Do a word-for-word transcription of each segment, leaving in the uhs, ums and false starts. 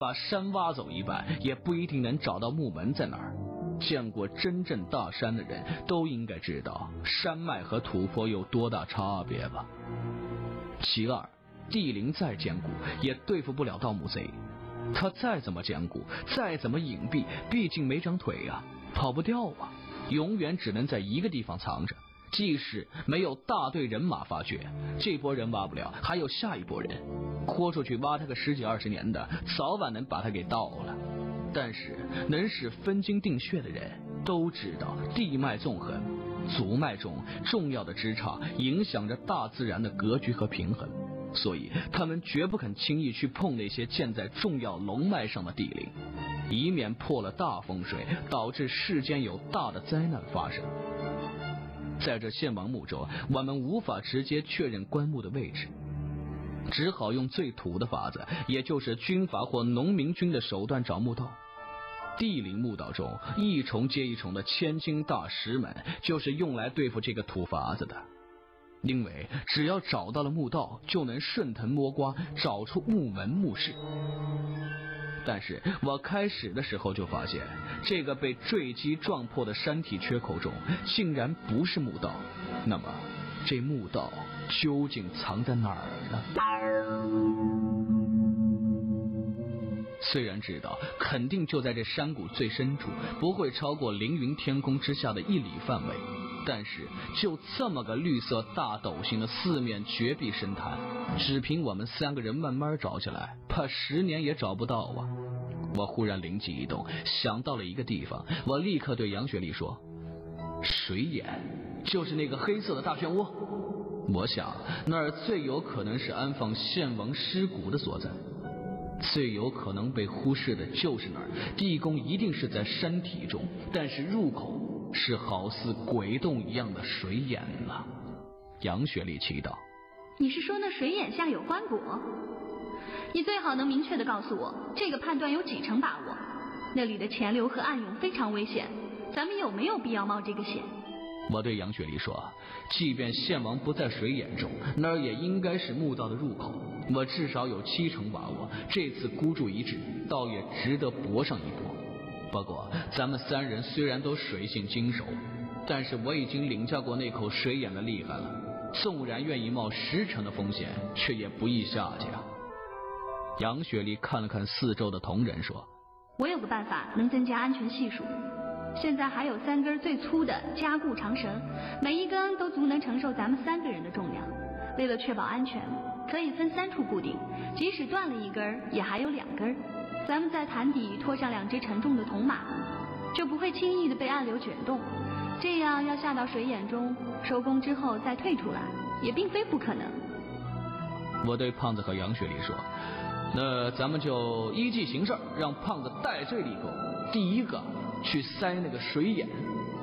把山挖走一半，也不一定能找到木门在哪儿。见过真正大山的人都应该知道山脉和土坡有多大差别吧。其二，地灵再坚固也对付不了盗墓贼，他再怎么坚固，再怎么隐蔽，毕竟没长腿啊，跑不掉啊，永远只能在一个地方藏着。即使没有大队人马发觉，这波人挖不了，还有下一波人，豁出去挖他个十几二十年的，早晚能把他给盗了。但是能使分金定穴的人都知道，地脉纵横，足脉中重要的枝杈影响着大自然的格局和平衡，所以他们绝不肯轻易去碰那些建在重要龙脉上的地灵，以免破了大风水，导致世间有大的灾难发生。在这献王墓中，我们无法直接确认棺木的位置，只好用最土的法子，也就是军阀或农民军的手段找墓道。地灵墓道中一重接一重的千斤大石门，就是用来对付这个土法子的。因为只要找到了墓道，就能顺藤摸瓜找出墓门墓室。但是我开始的时候就发现，这个被坠击撞破的山体缺口中竟然不是墓道，那么这墓道究竟藏在哪儿呢？虽然知道肯定就在这山谷最深处，不会超过凌云天空之下的一里范围，但是就这么个绿色大陡形的四面绝壁深潭，只凭我们三个人慢慢找起来，怕十年也找不到啊。我忽然灵机一动，想到了一个地方，我立刻对杨雪丽说，水眼，就是那个黑色的大漩涡。我想那儿最有可能是安放献王尸骨的所在，最有可能被忽视的就是那儿，地宫一定是在山体中，但是入口是好似鬼洞一样的水眼啊。杨雪丽祈祷， 你是说那水眼下有棺椁？你最好能明确地告诉我，这个判断有几成把握？那里的潜流和暗涌非常危险，咱们有没有必要冒这个险？ 我对杨雪丽说，即便献王不在水眼中，那儿也应该是墓道的入口，我至少有七成把握，这次孤注一掷，倒也值得搏上一搏。不过咱们三人虽然都水性精熟，但是我已经领教过那口水眼的厉害了，纵然愿意冒十成的风险，却也不易下去啊。杨雪丽看了看四周的同仁说， 我有个办法能增加安全系数，现在还有三根最粗的加固长绳，每一根都足能承受咱们三个人的重量。为了确保安全，可以分三处固定，即使断了一根也还有两根。咱们在潭底拖上两只沉重的铜马，就不会轻易的被暗流卷动，这样要下到水眼中，收工之后再退出来也并非不可能。 我对胖子和杨雪丽说，那咱们就依计行事，让胖子戴罪立功，第一个去塞那个水眼。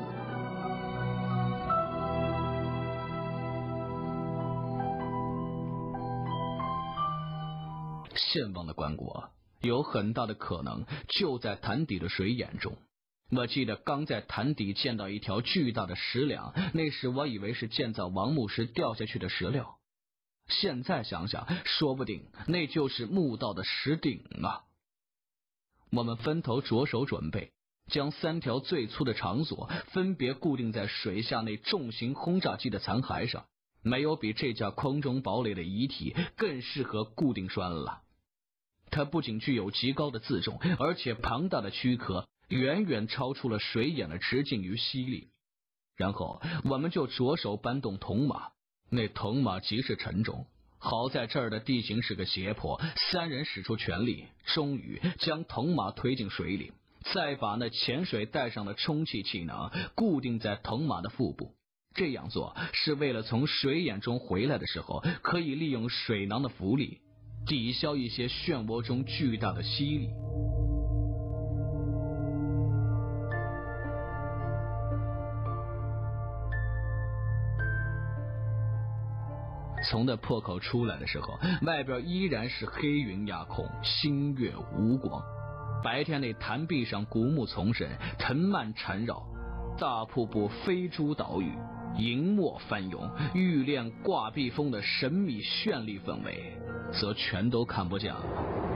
献王的棺椁有很大的可能就在潭底的水眼中。我记得刚在潭底见到一条巨大的石梁，那时我以为是建造王墓时掉下去的石料，现在想想，说不定那就是墓道的石顶啊。我们分头着手准备，将三条最粗的长索分别固定在水下那重型轰炸机的残骸上，没有比这架空中堡垒的遗体更适合固定栓了。它不仅具有极高的自重，而且庞大的躯壳远远超出了水眼的直径与吸力。然后我们就着手搬动铜马，那铜马极是沉重，好在这儿的地形是个斜坡，三人使出全力，终于将铜马推进水里，再把那潜水带上的充气气囊固定在铜马的腹部。这样做是为了从水眼中回来的时候，可以利用水囊的浮力抵消一些漩涡中巨大的吸力。从那破口出来的时候，外边依然是黑云压空，星月无光。白天那潭壁上古木丛生，藤蔓缠绕，大瀑布飞珠倒雨，银墨翻涌，玉链挂壁风的神秘绚丽氛围则全都看不见了。